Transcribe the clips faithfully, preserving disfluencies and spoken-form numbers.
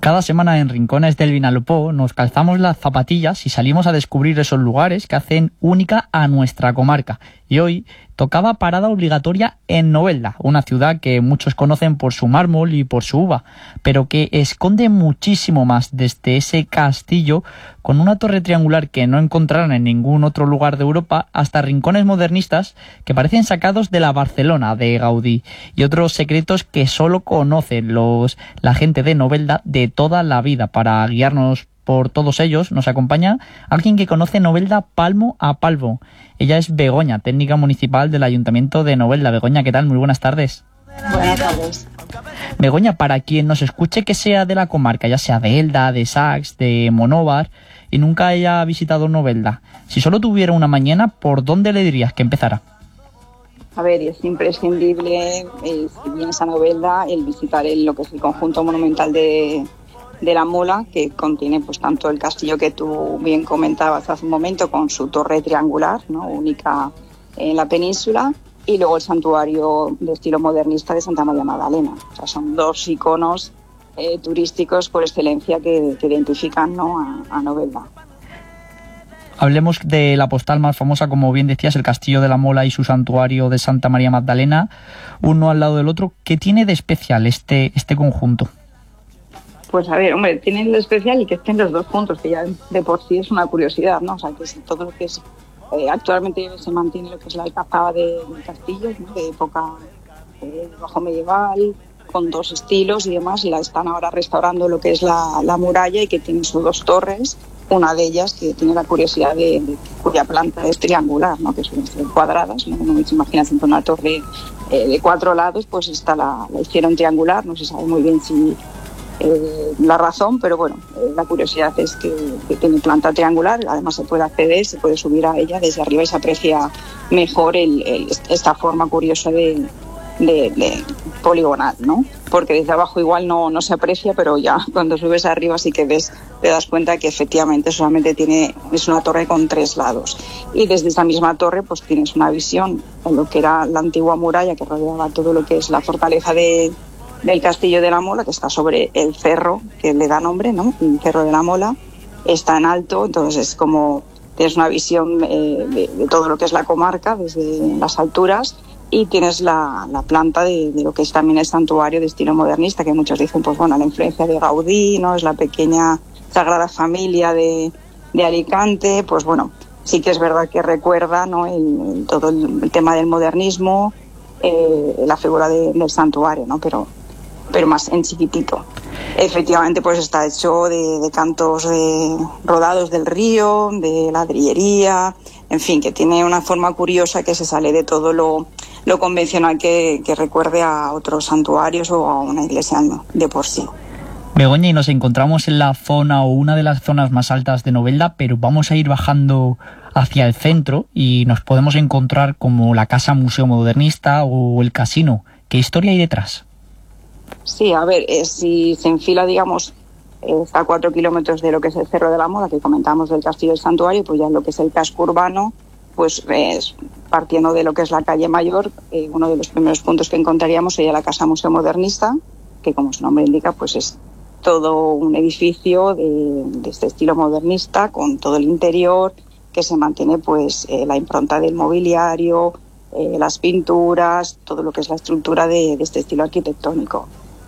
Cada semana en Rincones del Vinalopó nos calzamos las zapatillas y salimos a descubrir esos lugares que hacen única a nuestra comarca. Y hoy tocaba parada obligatoria en Novelda, una ciudad que muchos conocen por su mármol y por su uva, pero que esconde muchísimo más desde ese castillo con una torre triangular que no encontrarán en ningún otro lugar de Europa, hasta rincones modernistas que parecen sacados de la Barcelona de Gaudí y otros secretos que solo conocen los la gente de Novelda de toda la vida. Para guiarnos por todos ellos nos acompaña alguien que conoce Novelda palmo a palmo. Ella es Begoña, técnica municipal del Ayuntamiento de Novelda. Begoña, ¿qué tal? Muy buenas tardes. Buenas tardes. Begoña, para quien nos escuche que sea de la comarca, ya sea de Elda, de Sax, de Monóvar, y nunca haya visitado Novelda, si solo tuviera una mañana, ¿por dónde le dirías que empezara? A ver, es imprescindible, eh, si vienes a Novelda, el visitar el, lo que es el conjunto monumental de, de la Mola, que contiene pues tanto el castillo que tú bien comentabas hace un momento, con su torre triangular, ¿no?, única en la península, y luego el santuario de estilo modernista de Santa María Magdalena. O sea, son dos iconos eh, turísticos por excelencia que, que identifican, ¿no?, a, a Novelda. Hablemos de la postal más famosa, como bien decías, el Castillo de la Mola y su santuario de Santa María Magdalena, uno al lado del otro. ¿Qué tiene de especial este, este conjunto? Pues a ver, hombre, tiene de especial y que estén los dos juntos, que ya de por sí es una curiosidad, ¿no? O sea, que todo lo que es, eh, actualmente se mantiene lo que es la alcazaba de, del castillo, ¿no?, de época eh, bajo medieval, con dos estilos y demás, y la están ahora restaurando lo que es la, la muralla, y que tiene sus dos torres. Una de ellas que tiene la curiosidad de, de cuya planta es triangular, ¿no?, que son cuadradas, ¿no? No se imagina siempre una torre eh, de cuatro lados, pues esta la, la hicieron triangular. No se sabe muy bien si eh, la razón, pero bueno, eh, la curiosidad es que, que tiene planta triangular. Además se puede acceder, se puede subir a ella desde arriba y se aprecia mejor el, el, esta forma curiosa de, de, de poligonal, ¿no? Porque desde abajo igual no, no se aprecia, pero ya cuando subes arriba sí que ves, te das cuenta que efectivamente solamente tiene, es una torre con tres lados. Y desde esa misma torre pues tienes una visión en lo que era la antigua muralla que rodeaba todo lo que es la fortaleza de, del Castillo de la Mola, que está sobre el cerro que le da nombre, ¿no?, el Cerro de la Mola. Está en alto, entonces es como tienes una visión eh, de, de todo lo que es la comarca desde las alturas. Y tienes la, la planta de, de lo que es también el santuario de estilo modernista, que muchos dicen, pues bueno, la influencia de Gaudí, ¿no?, es la pequeña Sagrada Familia de, de Alicante. Pues bueno, sí que es verdad que recuerda, ¿no?, el, el, todo el, el tema del modernismo, eh, la figura de, del santuario, ¿no?, pero, pero más en chiquitito. Efectivamente, pues está hecho de, de cantos de, rodados del río, de ladrillería, en fin, que tiene una forma curiosa que se sale de todo lo lo convencional que, que recuerde a otros santuarios o a una iglesia, ¿no?, de por sí. Begoña, y nos encontramos en la zona o una de las zonas más altas de Novelda, pero vamos a ir bajando hacia el centro y nos podemos encontrar como la Casa Museo Modernista o el Casino. ¿Qué historia hay detrás? Sí, a ver, eh, si se enfila, digamos, eh, está a cuatro kilómetros de lo que es el Cerro de la Mola, que comentamos del Castillo del Santuario, pues ya lo que es el casco urbano, pues eh, partiendo de lo que es la calle Mayor, eh, uno de los primeros puntos que encontraríamos sería la Casa Museo Modernista, que como su nombre indica, pues es todo un edificio de, de este estilo modernista, con todo el interior, que se mantiene pues eh, la impronta del mobiliario, eh, las pinturas, todo lo que es la estructura de, de este estilo arquitectónico.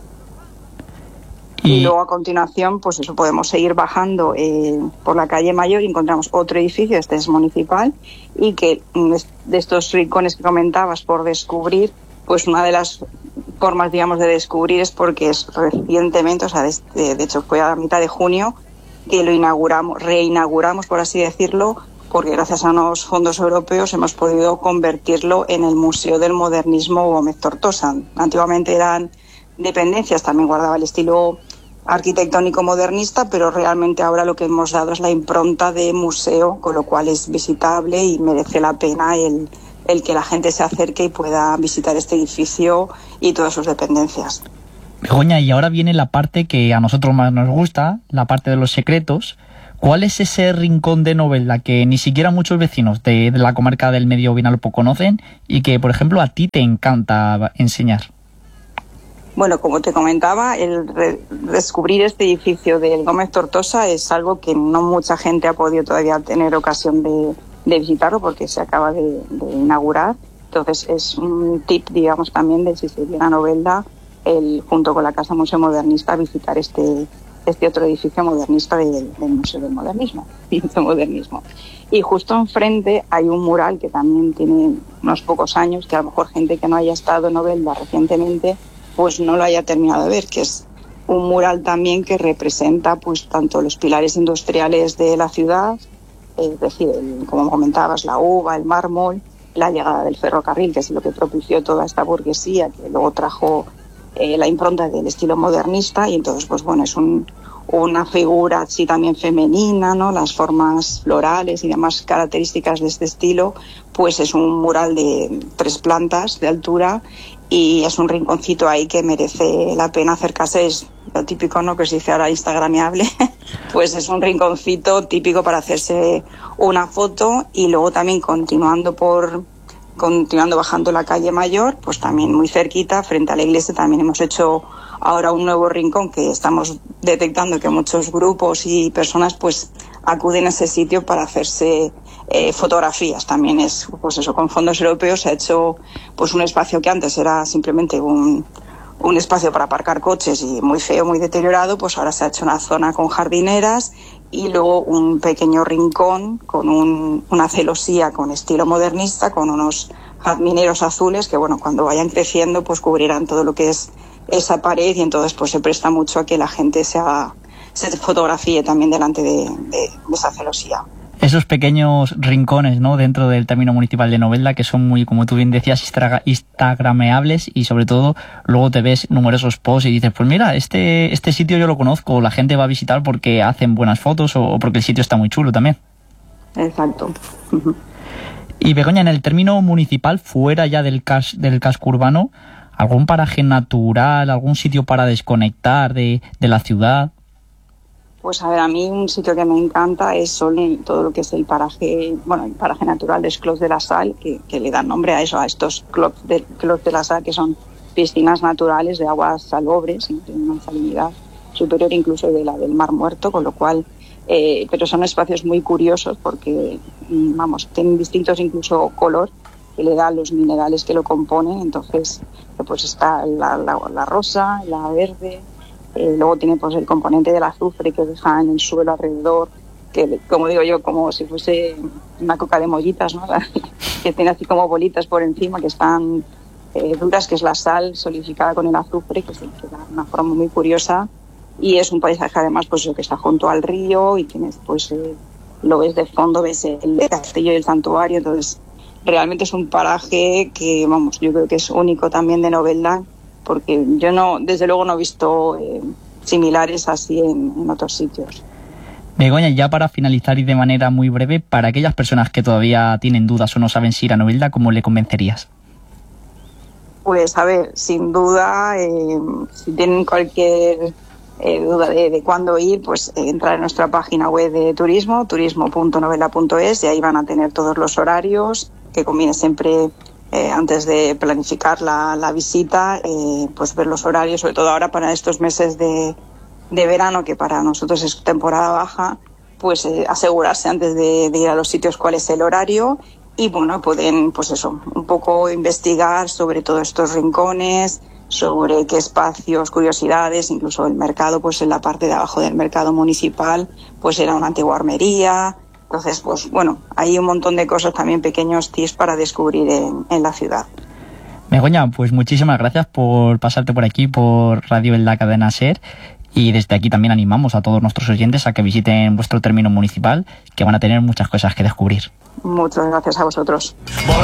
Y luego a continuación, pues eso, podemos seguir bajando eh, por la calle Mayor y encontramos otro edificio, este es municipal, y que de estos rincones que comentabas por descubrir, pues una de las formas, digamos, de descubrir es porque es recientemente, o sea, de, de hecho fue a mitad de junio que lo inauguramos, reinauguramos, por así decirlo, porque gracias a unos fondos europeos hemos podido convertirlo en el Museo del Modernismo Gómez Tortosa. Antiguamente eran dependencias, también guardaba el estilo arquitectónico modernista, pero realmente ahora lo que hemos dado es la impronta de museo, con lo cual es visitable y merece la pena el, el que la gente se acerque y pueda visitar este edificio y todas sus dependencias. Begoña, y ahora viene la parte que a nosotros más nos gusta, la parte de los secretos. ¿Cuál es ese rincón de Novelda que ni siquiera muchos vecinos de, de la comarca del Medio Vinalopó conocen y que, por ejemplo, a ti te encanta enseñar? Bueno, como te comentaba, el re- descubrir este edificio del Gómez Tortosa es algo que no mucha gente ha podido todavía tener ocasión de, de visitarlo porque se acaba de, de inaugurar. Entonces es un tip, digamos, también de si se viene a Novelda, el, junto con la Casa Museo Modernista, visitar este, este otro edificio modernista del, del Museo del Modernismo, del Modernismo. Y justo enfrente hay un mural que también tiene unos pocos años, que a lo mejor gente que no haya estado en Novelda recientemente pues no lo haya terminado de ver, que es un mural también que representa pues tanto los pilares industriales de la ciudad, eh, es decir, el, como comentabas, la uva, el mármol, la llegada del ferrocarril, que es lo que propició toda esta burguesía, que luego trajo eh, la impronta del estilo modernista, y entonces pues bueno, es un, una figura así también femenina, ¿no? Las formas florales y demás características de este estilo, pues es un mural de tres plantas de altura y es un rinconcito ahí que merece la pena acercarse. Es lo típico, ¿no?, que se dice ahora instagramiable, pues es un rinconcito típico para hacerse una foto. Y luego también continuando por continuando bajando la calle Mayor, pues también muy cerquita, frente a la iglesia, también hemos hecho ahora un nuevo rincón que estamos detectando que muchos grupos y personas pues acuden a ese sitio para hacerse eh, fotografías. También es, pues eso, con fondos europeos se ha hecho pues un espacio que antes era simplemente un, un espacio para aparcar coches y muy feo, muy deteriorado, pues ahora se ha hecho una zona con jardineras y luego un pequeño rincón con un, una celosía con estilo modernista, con unos jazmineros azules que, bueno, cuando vayan creciendo pues cubrirán todo lo que es esa pared, y entonces pues se presta mucho a que la gente se haga, se fotografíe también delante de, de, de esa celosía. Esos pequeños rincones, ¿no?, dentro del término municipal de Novelda, que son muy, como tú bien decías, instra- instagrameables, y sobre todo luego te ves numerosos posts y dices, pues mira, este este sitio yo lo conozco, la gente va a visitar porque hacen buenas fotos o, o porque el sitio está muy chulo también. Exacto. Y Begoña, en el término municipal, fuera ya del, cas- del casco urbano, ¿algún paraje natural, algún sitio para desconectar de, de la ciudad? Pues a ver, a mí un sitio que me encanta es solo todo lo que es el paraje, bueno, el paraje natural de Clos de la Sal, que, que le dan nombre a eso, a estos Clos de, Clos de la Sal, que son piscinas naturales de aguas salobres, y tienen una salinidad superior incluso de la del Mar Muerto, con lo cual, eh, pero son espacios muy curiosos porque, vamos, tienen distintos incluso color que le da a los minerales que lo componen. Entonces, pues está la, la, la rosa, la verde. Eh, luego tiene pues el componente del azufre que deja en el suelo alrededor, que como digo yo, como si fuese una coca de mollitas, ¿no? Que tiene así como bolitas por encima que están eh, duras, que es la sal solidificada con el azufre, que se que da una forma muy curiosa. Y es un paisaje además pues que está junto al río y tienes pues eh, lo ves de fondo, ves el castillo y el santuario. Entonces realmente es un paraje que, vamos, yo creo que es único también de Novelda, porque yo no, desde luego no he visto eh, similares así en, en otros sitios. Begoña, ya para finalizar y de manera muy breve, para aquellas personas que todavía tienen dudas o no saben si ir a Novelda, ¿cómo le convencerías? Pues a ver, sin duda, eh, si tienen cualquier eh, duda de, de cuándo ir, pues eh, entrar en nuestra página web de turismo, turismo punto novelda punto es, y ahí van a tener todos los horarios, que conviene siempre Eh, antes de planificar la, la visita, eh, pues ver los horarios, sobre todo ahora para estos meses de, de verano, que para nosotros es temporada baja, pues eh, asegurarse antes de, de ir a los sitios cuál es el horario. Y bueno, pueden pues eso, un poco investigar sobre todos estos rincones, sobre qué espacios, curiosidades, incluso el mercado, pues en la parte de abajo del mercado municipal, pues era una antigua armería. Entonces, pues bueno, hay un montón de cosas también, pequeños tips para descubrir en, en la ciudad. Begoña, pues muchísimas gracias por pasarte por aquí, por Radio en la Cadena SER, y desde aquí también animamos a todos nuestros oyentes a que visiten vuestro término municipal, que van a tener muchas cosas que descubrir. Muchas gracias a vosotros.